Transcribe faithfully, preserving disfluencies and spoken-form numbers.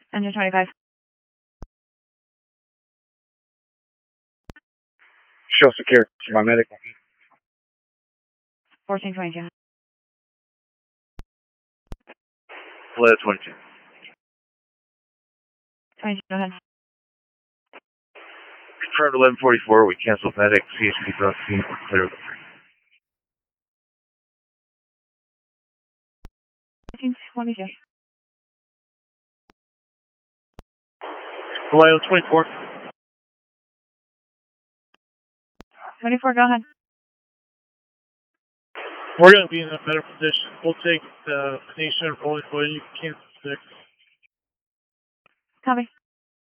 Engine twenty-five. Show secure to my medical. fourteen twenty-two. Flat twenty-two. twenty-two, go ahead. Confirmed eleven forty-four. We cancel medic. C H P drug scene. Clear. fourteen twenty-two. Hawaii twenty-four. twenty-four, go ahead. We're going to be in a better position. We'll take the nation rolling for you. Kansas six. Copy.